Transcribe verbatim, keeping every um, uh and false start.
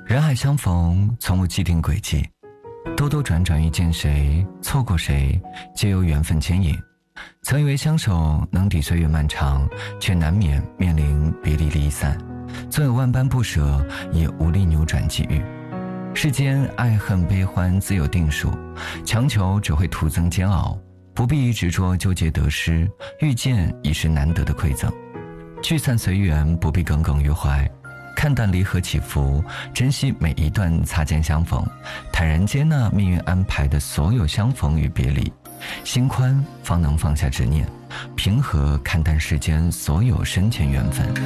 人海相逢，从无既定轨迹，兜兜转转遇见谁，错过谁，皆由缘分牵引。曾以为相守能抵岁月漫长，却难免面临别离离散。纵有万般不舍，也无力扭转际遇。世间爱恨悲欢自有定数，强求只会徒增煎熬。不必执着纠结得失，遇见已是难得的馈赠。聚散随缘，不必耿耿于怀，看淡离合起伏，珍惜每一段擦肩相逢，坦然接纳命运安排的所有相逢与别离。心宽方能放下执念，平和看淡世间所有深浅缘分。